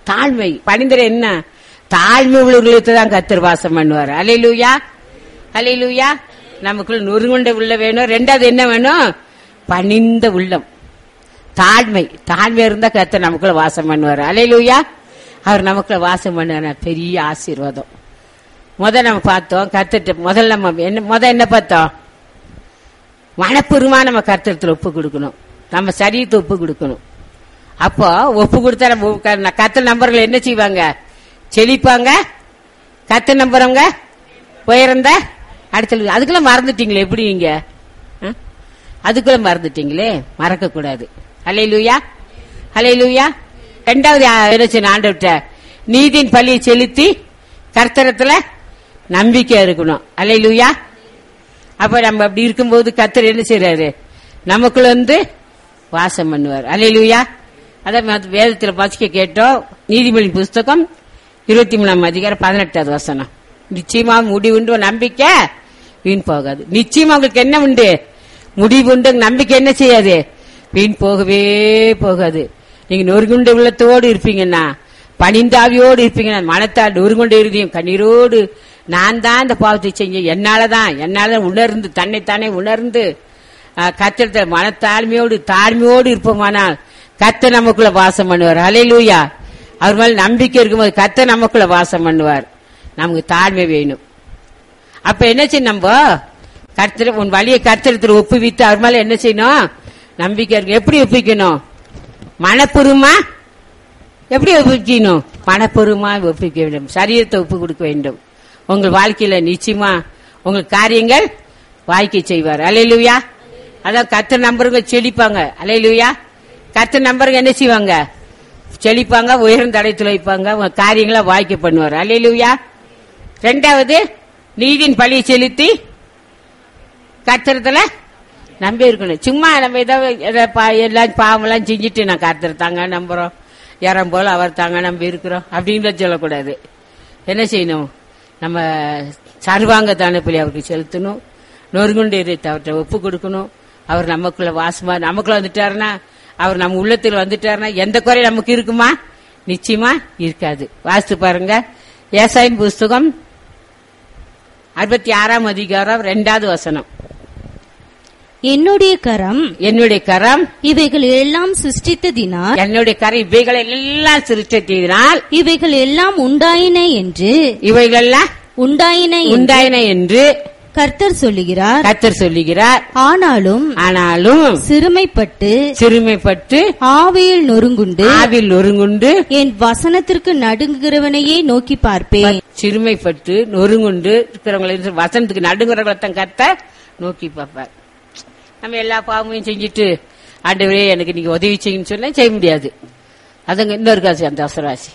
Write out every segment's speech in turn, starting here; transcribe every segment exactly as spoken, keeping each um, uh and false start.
தாழ்மை. பணிந்தர என்ன? தாழ்மை உள்ளவர்களுக்கு தான் கர்த்தர் வாசம் பண்ணுவார். அல்லேலூயா, அல்லேலூயா. நமக்குள்ள நொறுங்குண்ட உள்ள வேணும். ரெண்டாவது என்ன வேணும்? பணிந்த உள்ளம், தாழ்மை. தாழ்மை இருந்தா கர்த்தர் நமக்குள்ள வாசம் பண்ணுவார். அல்லேலூயா. அவர் நமக்குள்ள வாசம் பண்ண பெரிய ஆசீர்வாதம். முதல் நம்ம பார்த்தோம் கர்த்தர். முதல்ல நம்ம என்ன முத என்ன பார்த்தோம்? மனப்பூர்வமா நம்ம கர்த்தரத்துல ஒப்பு கொடுக்கணும். நம்ம சரீரத்தை ஒப்பு கொடுக்கணும். அப்போ ஒப்பு கொடுத்தா நம்ம கர்த்தர் நம்பர்கள் என்ன செய்வாங்க? செழிப்பாங்க. கர்த்தர் நம்புறவங்க உயர்ந்த அடுத்த. அதுக்குள்ள மறந்துட்டீங்களே எப்படி நீங்க? அதுக்குள்ள மறந்துட்டீங்களே, மறக்க கூடாது. அல்லேலூயா, அல்லேலூயா. ரெண்டாவது என்ன ஆண்டவர்ட்ட நீதியின் பள்ளியை செலுத்தி கர்த்தரத்துல நம்பிக்கை இருக்கணும். அல்லேலூயா. அப்ப நம்ம அப்படி இருக்கும்போது கர்த்தர் என்ன செய்யறாரு? நமக்குள்ள வந்து வாசம் பண்ணுவார். அல்லேலூயா. அதான் வேதத்துல வாசிக்க கேட்டோம். நீதிமொழி புஸ்தகம் இருபத்தி மூணாம் அதிகாரம் பதினெட்டாவது வசனம். நிச்சயமா முடிவுண்டு நம்பிக்கை வீண் போகாது. நிச்சயமா உங்களுக்கு என்ன உண்டு? முடிவு உண்டு. நம்பிக்கை என்ன செய்யாது? வீண் போகவே போகாது. நீங்க நொறுங்குண்ட உள்ளத்தோடு இருப்பீங்கன்னா, பணிந்தாவியோடு இருப்பீங்கன்னா, மனத்தால் நொறுங்குண்ட இருதையும் கண்ணீரோடு நான் தான் இந்த பாவத்தை செஞ்சேன், என்னாலதான் என்னாலதான் உணர்ந்து தன்னைத்தானே உணர்ந்து கர்த்தர் மனத்தாழ்மையோடு தாழ்மையோடு இருப்போமானால் கர்த்தர் நமக்குள்ள வாசம் பண்ணுவார். அல்லேலூயா. அவர் மேல நம்பிக்கை இருக்கும்போது கர்த்தர் நமக்குள்ள வாசம் பண்ணுவார். நமக்கு தாழ்மை வேணும். அப்ப என்ன செய்யணும்? நம்ம கர்த்தர் உன் வழியை கர்த்தரத்தில் ஒப்புவித்து அவர் மேல என்ன செய்யணும்? நம்பிக்கை இருக்கு. எப்படி ஒப்பிக்கணும்? மனப்பூர்வமா. எப்படி ஒப்பிக்கணும்? மனப்பூர்வமா ஒப்பிக்க வேண்டும். சரீரத்தை ஒப்பு கொடுக்க வேண்டும். உங்கள் வாழ்க்கையில நிச்சயமா உங்கள் காரியங்கள் வாய்க்கை செய்வார். அல்லேலூயா. அதான் கர்த்தர் நம்பருங்க செழிப்பாங்க. அல்லேலூயா. கர்த்தர் நம்பருங்க என்ன செய்வாங்க? செழிப்பாங்க, உயர்ந்த அடைத்துல வைப்பாங்க, உங்க காரியங்களை வாய்க்க பண்ணுவார். அல்லேலூயா. ரெண்டாவது நீதியின் பழியை செலுத்தி கர்த்தரத்துல நம்பி இருக்கணும். சும்மா நம்ம ஏதாவது எல்லாம் பாவம் எல்லாம் செஞ்சுட்டு நான் கர்த்தர் தாங்க நம்புறோம், யாரும் போல அவர் தாங்க நம்பி இருக்கிறோம் அப்படின்னு சொல்லக்கூடாது. என்ன செய்யணும்? நம்ம சர்வாங்க தானப்பலி அவருக்கு செலுத்தணும். நொறுங்குண்டு அவர்கிட்ட ஒப்பு கொடுக்கணும். அவர் நமக்குள்ள வாசமா நமக்குள்ள வந்துட்டாருன்னா, அவர் நம்ம உள்ளத்தில் வந்துட்டாருன்னா எந்த குறை நமக்கு இருக்குமா? நிச்சயமா இருக்காது. வாசித்து பாருங்க. ஏசாயின் புஸ்தகம் அறுபத்தி ஆறாம் அதிகாரம் இரண்டாவது வசனம். என்னுடைய கரம் என்னுடைய கரம் இவைகள் எல்லாம் சிருஷ்டித்ததினால் என்னுடைய கரம் இவைகள் எல்லாம் சிருஷ்டித்ததினால் இவைகள் எல்லாம் உண்டாயின என்று இவைகள் உண்டாயின உண்டாயின என்று கர்த்தர் சொல்லுகிறார். கர்த்தர் சொல்லுகிறார். ஆனாலும் ஆனாலும் சிறுமைப்பட்டு சிறுமைப்பட்டு ஆவியில் நொறுங்குண்டு ஆவியில் நொறுங்குண்டு என் வசனத்திற்கு நடுங்குகிறவனையே நோக்கி பார்ப்பேன். சிறுமைப்பட்டு நொறுங்குண்டு இருக்கிறவங்களை வசனத்துக்கு நடுங்குறவங்களை தான் கர்த்தர் நோக்கி பார்ப்பார். நம்ம எல்லா பாவமையும் செஞ்சுட்டு ஆண்டவரே எனக்கு நீங்க உதவி செய்யுன்னு சொன்னா செய்ய முடியாது. அதுங்க இன்னொரு காசு அந்த அவசரவாசி.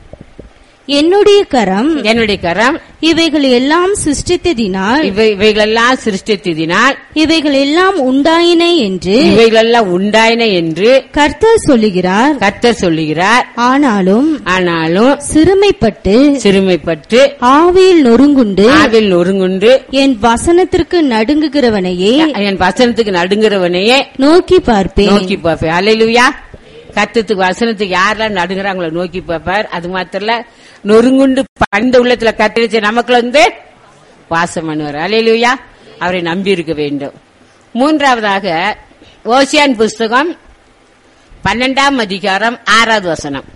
என்னுடைய கரம் என்னுடைய கரம் இவைகள் எல்லாம் சிருஷ்டித்ததினால் இவைகள் எல்லாம் சிருஷ்டித்ததினால் இவைகள் எல்லாம் உண்டாயின என்று இவைகள் எல்லாம் உண்டாயின என்று கர்த்தர் சொல்லுகிறார். கர்த்தர் சொல்லுகிறார். ஆனாலும் ஆனாலும் சிறுமைப்பட்டு சிறுமைப்பட்டு ஆவியில் நொறுங்குண்டு ஆவியில் நொறுங்குண்டு என் வசனத்திற்கு நடுங்குகிறவனையே என் வசனத்துக்கு நடுங்குறவனையே நோக்கி பார்ப்பேன். நோக்கி பார்ப்பேன். அல்லேலூயா. கர்த்தருக்கு வசனத்துக்கு யாரெல்லாம் நடுங்குறாங்களோ நோக்கி பார்ப்பார். அது மாத்திரம் நொறுங்குண்டு பண்ட உள்ளத்துல கத்திரிச்சு நமக்குள்ள வந்து வாசம் பண்ணுவார். அல்லேலூயா. அவரை நம்பி இருக்க வேண்டும். மூன்றாவதாக ஓசியான் புஸ்தகம் பன்னெண்டாம் அதிகாரம் ஆறாவது வசனம்.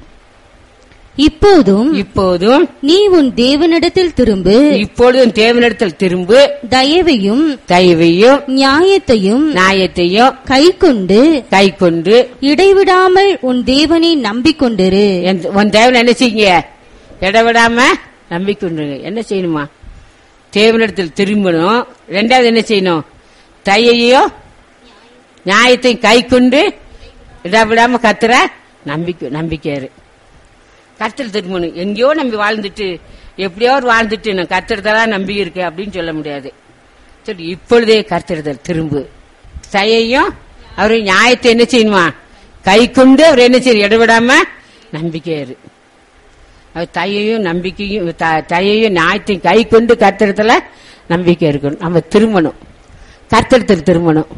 இப்போதும் இப்போதும் நீ உன் தேவனிடத்தில் திரும்பு இப்பொழுதும் தேவனிடத்தில் திரும்பு தயவையும் தயவையும் நியாயத்தையும் நியாயத்தையும் கை கொண்டு கை கொண்டு இடைவிடாமல் உன் தேவனை நம்பிக்கொண்டிரு. உன் தேவன் என்ன செய்யுங்க? இடைவிடாம நம்பிக்கொண்டிரு. என்ன செய்யணுமா? தேவனிடத்தில் திரும்பணும். ரெண்டாவது என்ன செய்யணும்? தயையும் நியாயத்தையும் கை கொண்டு இடைவிடாம கத்துற நம்பிக்கை நம்பிக்கையாரு. கர்த்தர் திரும்பணும். எங்கேயோ நம்பி வாழ்ந்துட்டு எப்படியோ வாழ்ந்துட்டு நான் கர்த்தர்தான் நம்பி இருக்கேன் அப்படின்னு சொல்ல முடியாது. சரி, இப்பொழுதே கர்த்தர் திரும்பு. தயையும் அவரு நியாயத்தை என்ன செய்யணுமா? கை கொண்டு அவர் என்ன செய்யணும்? இடைவிடாம நம்பிக்கையாரு. அவர் தயையும் நம்பிக்கையும் தயையும் நியாயத்தையும் கை கொண்டு கர்த்தரத்துல நம்பிக்கை இருக்கணும். நம்ம திரும்பணும். கர்த்தரத்தில் திரும்பணும்.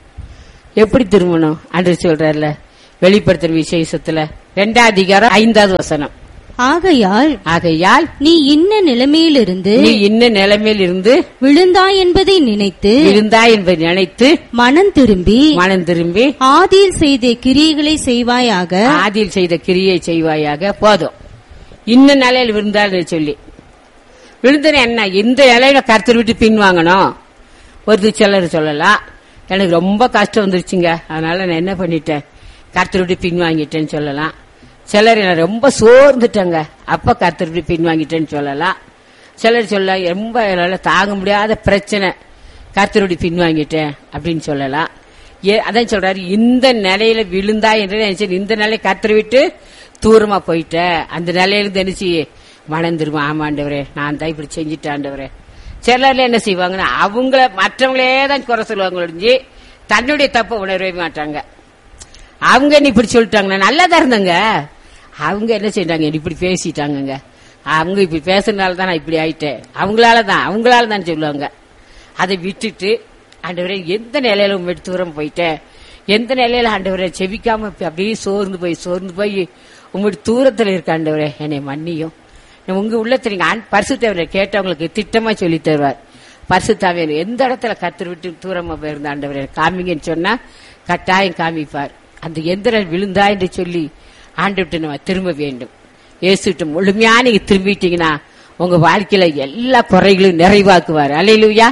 எப்படி திரும்பணும்? அன்று சொல்றாருல வெளிப்படுத்துற விசேஷத்துல ரெண்டாம் அதிகாரம் ஐந்தாவது வசனம். ஆகையால் ஆகையால் நீ இன்ன நிலைமையிலிருந்து நீ இன்ன நிலைமையில் இருந்து விழுந்தாய் என்பதை நினைத்து விழுந்தாய் என்பதை நினைத்து மனம் திரும்பி மனம் திரும்பி ஆதியில் செய்த கிரியைகளை செய்வாயாக. ஆதியில் செய்த கிரியை செய்வாயாக. போதும். இன்ன நிலையில் விழுந்தான்னு சொல்லி விழுந்தன என்ன, இந்த நிலையில கர்த்தர் விட்டு பின் வாங்கணும். ஒரு சிலர் சொல்லலாம், எனக்கு ரொம்ப கஷ்டம் வந்துருச்சுங்க, அதனால நான் என்ன பண்ணிட்டேன், கர்த்தர் விட்டு பின் வாங்கிட்டேன்னு சொல்லலாம். சிலர் என்ன ரொம்ப சோர்ந்துட்டாங்க, அப்ப கர்த்தர் விட்டு பின் வாங்கிட்டேன்னு சொல்லலாம். சிலர் சொல்ல ரொம்ப என்னால தாங்க முடியாத பிரச்சனை, கர்த்தர் விட்டு பின் வாங்கிட்டேன் அப்படின்னு சொல்லலாம். அதான் சொல்றாரு, இந்த நிலையில விழுந்தா என்று இந்த நிலையை கர்த்தர் விட்டு தூரமா போயிட்ட, அந்த நிலையில நினைச்சு மணந்துருமா, ஆமாண்டவரே நான் தான் இப்படி செஞ்சுட்டாண்டவரே. சிலர்ல என்ன செய்வாங்கன்னா, அவங்கள மற்றவங்களே தான் குறை சொல்லுவாங்க ஒழிஞ்சு தன்னுடைய தப்ப உணரவே மாட்டாங்க. அவங்க என்ன இப்படி சொல்லிட்டாங்க, நான் நல்லாதான் இருந்தேங்க, அவங்க என்ன செய்யறாங்க, இப்படி பேசிட்டாங்க, அவங்க இப்படி பேசுறதுனால தான் நான் இப்படி ஆயிட்டேன், அவங்களாலதான் அவங்களால தான் சொல்லுவாங்க. அதை விட்டுட்டு ஆண்டவரே எந்த நிலையில உங்க தூரம் போயிட்டேன், எந்த நிலையில ஆண்டவரை செவிக்காம அப்படியே சோர்ந்து போய் சோர்ந்து போய் உங்களுடைய தூரத்துல இருக்க ஆண்டவரே என்னை மன்னியும். உங்க உள்ளத்துல நீங்க பரிசுத்தவரை கேட்டவங்களுக்கு திட்டமா சொல்லி தருவார். பரிசுத்தாவியர் எந்த இடத்துல கர்த்தர் விட்டு தூரமா போயிருந்த ஆண்டவரே காமிங்கன்னு சொன்னா கட்டாயம் காமிப்பார். அந்த எந்திர விழுந்தா என்று சொல்லி ஆண்டவர்கிட்ட நம்ம திரும்ப வேண்டும். இயேசுகிட்ட முழுமையா நீங்க திரும்பிட்டீங்கன்னா உங்க வாழ்க்கையில எல்லா குறைகளையும் நிறைவாக்குவார். அல்லேலூயா.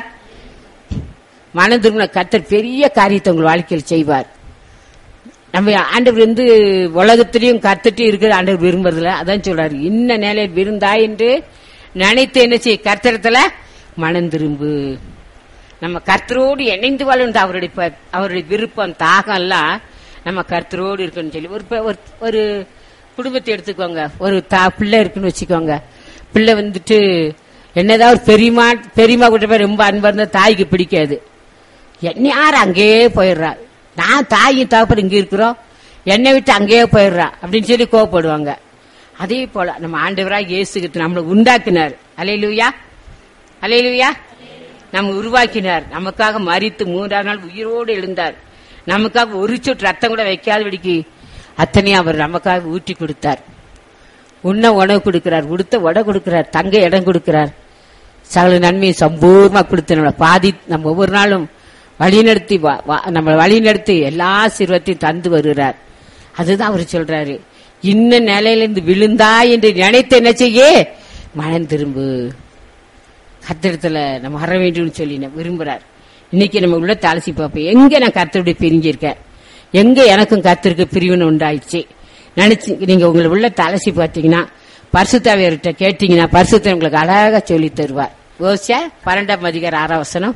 மனம் திரும்பின கர்த்தர் பெரிய காரியத்தை உங்க வாழ்க்கையில் செய்வார். நம்ம ஆண்டவர் வந்து உலகத்திலையும் கர்த்தட்டி இருக்கிற ஆண்டவர் விரும்புறதுல, அதான் சொல்றாரு, இன்ன நிலையில் விருந்தா என்று நினைத்து என்ன செய்ய, கர்த்தரத்துல மனம் திரும்பு. நம்ம கர்த்தரோடு இணைந்து வாழணும். அவருடைய அவருடைய விருப்பம் தாகம் எல்லாம் நம்ம கர்த்தரோடு இருக்கணும்னு சொல்லி ஒரு ஒரு குடும்பத்தை எடுத்துக்கோங்க. ஒரு தா பிள்ளை இருக்குன்னு வச்சுக்கோங்க. பிள்ளை வந்துட்டு என்னதான் ஒரு பெரியமா பெரியமா கிட்ட போய் ரொம்ப அன்பா இருந்தா தாய்க்கு பிடிக்காது. என்ன யார் அங்கேயே போயிடுறா, நான் தாயும் தகப்பன் இங்க இருக்கிறோம், என்னை விட்டு அங்கேயே போயிடுறா அப்படின்னு சொல்லி கோவப்படுவாங்க. அதே போல நம்ம ஆண்டவராக இயேசுகிட்டு நம்மளை உண்டாக்கினார். அல்லேலூயா, அல்லேலூயா. நம்ம உருவாக்கினார், நமக்காக மரித்து மூன்றாம் நாள் உயிரோடு எழுந்தார், நமக்காக ஒரு சொட்டு ரத்தம் கூட வைக்காதபடிக்கு அத்தனையும் அவர் நமக்காக ஊற்றி கொடுத்தார். உண்ண உணவு கொடுக்கிறார், உடுத்த உடை கொடுக்கிறார், தங்க இடம் கொடுக்கிறார், சகல நன்மையை சம்பூர்ணமா கொடுத்து நம்மளை பாதி நம்ம ஒவ்வொரு நாளும் வழிநடத்தி நம்ம வழிநடத்தி எல்லா சிறுவத்தையும் தந்து வருகிறார். அதுதான் அவர் சொல்றாரு, இன்ன நிலையிலிருந்து விழுந்தா என்று நினைத்து என்ன செய்ய, மனம் திரும்பு, கர்த்தரிடத்துல நம்ம வர வேண்டும் சொல்லி விரும்புறார். இன்னைக்கு நம்ம உள்ள அலசி பார்ப்போம், எங்க நான் கர்த்தருடைய பிரிஞ்சிருக்கேன், எங்க எனக்கும் கர்த்தருக்கு பிரிவினை உண்டாயிடுச்சு நினைச்சு நீங்க உங்களை உள்ள அலசி பார்த்தீங்கன்னா, பரிசுத்தாவியர்கிட்ட கேட்டீங்கன்னா பரிசுத்த உங்களுக்கு அழகா சொல்லி தருவார். ஓசியா பன்னெண்டாம் அதிகாரம் ஆறாம் வசனம்.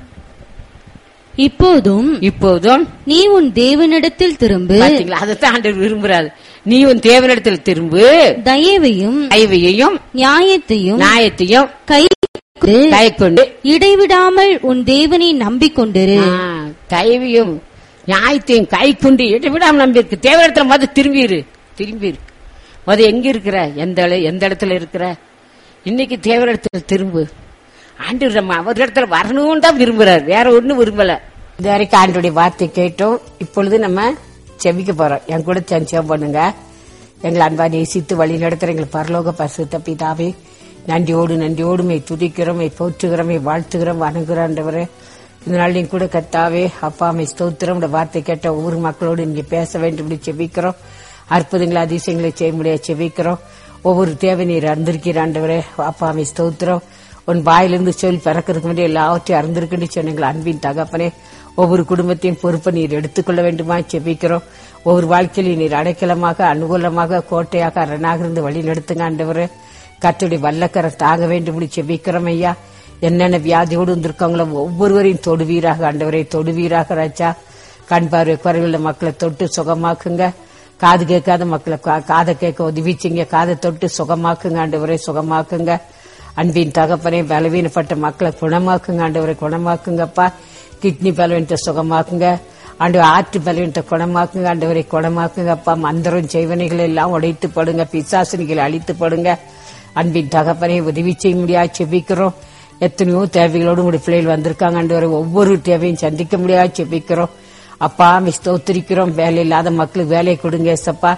இப்போதும் இப்போதும் நீ உன் தேவனிடத்தில் திரும்பு. அதைத்தான் ஆண்டவர் விரும்புறாரு. நீ உன் தேவனிடத்தில் திரும்பு, தயவையும் தயவையும் நியாயத்தையும் நியாயத்தையும் கை கை கொண்டு இடைவிடாமல் உன் தேவனை நம்பிக்கொண்டிரு. தயவையும் நியாயத்தையும் கை கொண்டு இடைவிடாமல் நம்பி இருக்கு. தேவனிடத்துல மொதல் திரும்பிரு திரும்பிரு மொத எங்க இருக்கிற, எந்த எந்த இடத்துல இருக்கிற, இன்னைக்கு தேவனிடத்தில் திரும்பு. ஆண்டவர் நம்ம அவர் இடத்துல வரணும்னு தான் விரும்புறாரு, வேற ஒண்ணும் விரும்பல. இது வரைக்கும் ஆண்டோடைய வார்த்தை கேட்டோம். இப்பொழுது நம்ம செபிக்க போறோம். என் கூட செபம் பண்ணுங்க. எங்களை அன்பா நேசித்து வழி நடத்துற எங்கள் பரலோக பரிசுத்த பிதாவே, நன்றியோடு நன்றியோடுமை துதிக்கிறோம், போற்றுகிறோம், வாழ்த்துகிறோம், வணங்குறோம். இந்த நாள் நீங்க கூட கத்தாவே அப்பா அம்மை ஸ்தோத்திரம். வார்த்தை கேட்ட ஒவ்வொரு மக்களோடு நீங்க பேச வேண்டும் செபிக்கிறோம். அற்புதங்களை அதிசயங்களை செய்ய முடியாது செபிக்கிறோம். ஒவ்வொரு தேவை நீர் அறிந்திருக்கிற ஆண்டவரே அப்பா அம்மை ஸ்தோத்திரம். உன் வாயிலிருந்து சொல் பிறக்கிறதுக்கு முன்னாடி எல்லாவற்றையும் அறிந்திருக்குன்னு சொன்னீங்கள் அன்பின் தகப்பனே. ஒவ்வொரு குடும்பத்தையும் பொறுப்பை நீர் எடுத்துக்கொள்ள வேண்டுமா செபிக்கிறோம். ஒவ்வொரு வாழ்க்கையிலும் நீர் அடைக்கலமாக அனுகூலமாக கோட்டையாக அரணாக இருந்து வழி நடத்துங்க ஆண்டவரே. கர்த்தருடைய வல்லக்கரை தாங்க வேண்டும் செபிக்கிறோம் ஐயா. என்னென்ன வியாதியோடு வந்திருக்காங்களோ ஒவ்வொருவரையும் தொடுவீராக ஆண்டவரை, தொடுவீராக ராஜா. கண் பார்வை குறைவுள்ள மக்களை தொட்டு சுகமாக்குங்க. காது கேட்காத மக்களை காதை கேட்க உதவிச்சிங்க, காதை தொட்டு சுகமாக்குங்க ஆண்டவரை, சுகமாக்குங்க. அன்பின் தகப்பனே, பலவீனப்பட்ட மக்களை குணமாக்குங்க ஆண்டவரை, குணமாக்குங்கப்பா. கிட்னி பலவீனத்தை சுகமாக்குங்க ஆண்டவர், ஆற்று பலவீனத்தை குணமாக்குங்க ஆண்டவரை, குணமாக்குங்கப்பா. மந்திரம் செய்வனைகள் எல்லாம் உடைத்து படுங்க, பிசாசனிகளை அழித்து படுங்க. அன்பின் தகப்பனே, உதவி செய்ய முடியாது செபிக்கிறோம். எத்தனையோ தேவைகளோடு உங்களுடைய பிள்ளைகள் வந்திருக்காங்க ஆண்டவரை, ஒவ்வொரு தேவையும் சந்திக்க முடியாது செபிக்கிறோம் அப்பா. ஸ்தோத்திரிக்கிறோம். வேலை இல்லாத மக்களுக்கு வேலை கொடுங்க ஏசப்பா.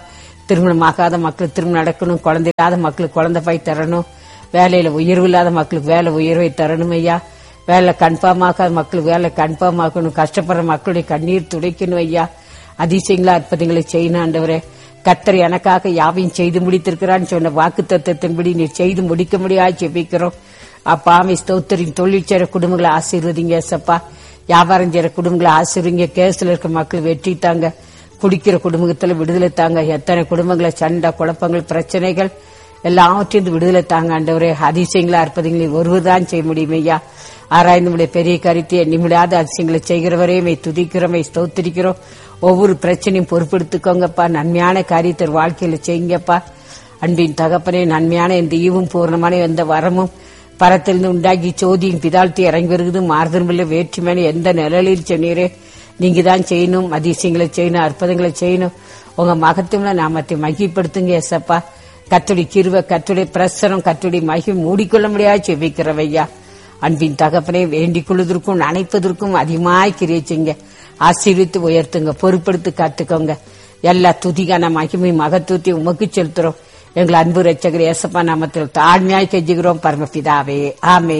திருமணம் ஆகாத மக்களுக்கு திருமணம் நடக்கணும், குழந்தை இல்லாத மக்களுக்கு குழந்தை பாய் தரணும், வேலையில உயர்வு இல்லாத மக்களுக்கு வேலை உயர்வை தரணும் ஐயா. வேலை கன்ஃபார்ம் ஆகாத மக்களுக்கு வேலை கன்ஃபார்ம் ஆகணும், கஷ்டப்படுற மக்களுடைய கண்ணீர் துடைக்கணும் ஐயா. அதிசயங்களா அற்புதங்களை செய்யணும் ஆண்டவரே. கர்த்தர் எனக்காக யாவையும் செய்து முடித்திருக்கிறான்னு சொன்ன வாக்கு தத்துவத்தின்படி நீர் செய்து முடிக்க முடியாது ஜெபிக்கிறோம். அப்பாமை ஸ்தோத்திரின் தொழில் செய்ற குடும்பங்களை ஆசீர்வதிங்க ஏசப்பா. வியாபாரம் செய்யற குடும்பங்களை ஆசீர்வதிங்க. கேஸ்ல இருக்க மக்கள் வெற்றி தாங்க, குடிக்கிற குடும்பத்துல விடுதலை தாங்க. எத்தனை குடும்பங்களை சண்டை குழப்பங்கள் பிரச்சனைகள் எல்லாவற்றையும் விடுதலை தாங்க ஆண்டவரே. அதிசயங்களா அற்புதங்களை ஒருவர்தான் செய்ய முடியும் ஐயா. ஆராய்ந்து பெரிய கருத்தை நிமிடாத அதிசயங்களை செய்கிறவரே மை துதிக்கிறோம், மை ஸ்தோத்திரிக்கிறோம். ஒவ்வொரு பிரச்சனையும் பொறுப்பெடுத்துக்கோங்கப்பா. நன்மையான காரியத்தை வாழ்க்கையில செய்யுங்கப்பா. அன்பின் தகப்பனே, நன்மையான எந்த ஈவும் பூர்ணமான எந்த வரமும் பரத்திலிருந்து உண்டாகி சோதியின் பிதாழ்த்தி இறங்கி வருகிறது. மாறுதல் வேற்றுமையான எந்த நிழலில் சொன்னீரே நீங்க தான் செய்யணும். அதிசயங்களை செய்யணும், அற்புதங்களை செய்யணும். உங்க மகத்துவ நாமத்தை மகிப்படுத்துங்க ஏசப்பா. கத்துடைய கிருவை, கத்துடைய பிரசனம், கத்துடைய மகிமை மூடிக்கொள்ள முடியாது செவிக்கிறவையா. அன்பின் தகப்பனை வேண்டிக் கொள்வதற்கும் நினைப்பதற்கும் அதிகமாய் கிரியச்சிங்க. ஆசீர்வித்து உயர்த்துங்க, பொறுப்படுத்தி காத்துக்கோங்க. எல்லா துதிகான மகிமை மகத்துவத்தை உமக்கு செலுத்துறோம். எங்கள் அன்பு ரட்சகர் ஏசப்பா நாமத்தில் தாழ்மையாய் கெஞ்சுகிறோம் பரமபிதாவே, ஆமே.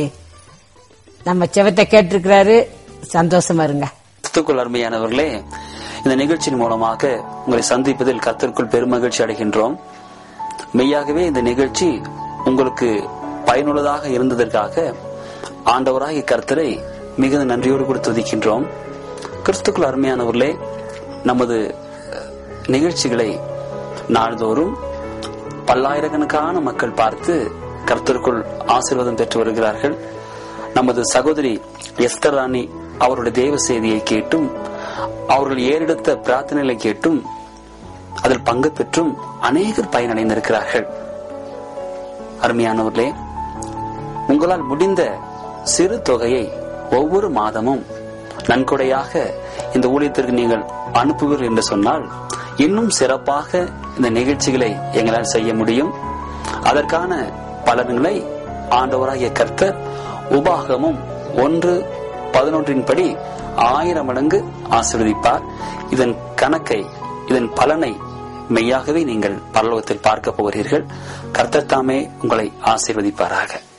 நம்ம செவத்தை கேட்டிருக்கிறாரு, சந்தோஷமா இருங்க. கிறிஸ்துவுக்குள் அருமையானவர்களே, இந்த நிகழ்ச்சியின் மூலமாக உங்களை சந்திப்பதில் கர்த்தருக்குள் பெருமகிழ்ச்சி அடைகின்றோம். மெய்யாகவே இந்த நிகழ்ச்சி உங்களுக்கு பயனுள்ளதாக இருந்ததற்காக ஆண்டவராகிய கர்த்தரை மிகுந்த நன்றியோடு கூட துதிக்கின்றோம். கிறிஸ்துவுக்குள் அருமையானவர்களே, நமது நிகழ்ச்சிகளை நாள்தோறும் பல்லாயிரக்கணக்கான மக்கள் பார்த்து கர்த்தருக்குள் ஆசீர்வாதம் பெற்று வருகிறார்கள். நமது சகோதரி எஸ்தர் ராணி அவருடைய தேவ செய்தியை கேட்டும் அவர்கள் ஏறெடுத்த பிரார்த்தனைகளை கேட்டும் அதில் பங்கு பெற்றும் அநேகர் பயனடைந்திருக்கிறார்கள். அருமையானவர்களே, உங்களால் முடிந்த சிறு தொகையை ஒவ்வொரு மாதமும் நன்கொடையாக இந்த ஊழியத்திற்கு நீங்கள் அனுப்புவீர்கள் என்று சொன்னால் இன்னும் சிறப்பாக இந்த நிகழ்ச்சிகளை எங்களால் செய்ய முடியும். அதற்கான பலன்களை ஆண்டவராகிய கர்த்தர் உபாகமும் ஒன்று பதினொன்றின் படி ஆயிரம் மடங்கு ஆசீர்வதிப்பார். இதன் கணக்கை, இதன் பலனை மெய்யாகவே நீங்கள் பரலோகத்தில் பார்க்க போகிறீர்கள். கர்த்தர் தாமே உங்களை ஆசீர்வதிப்பாராக.